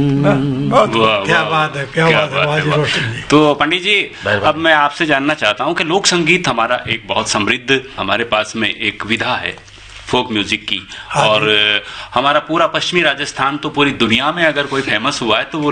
क्या बात है, क्या बात है बाजी रोशन जी। तो पंडित जी, अब मैं आपसे जानना चाहता हूँ कि लोक संगीत हमारा एक बहुत समृद्ध, हमारे पास में एक विधा है फोक म्यूजिक की, और हमारा पूरा पश्चिमी राजस्थान तो पूरी दुनिया में अगर कोई फेमस हुआ है तो वो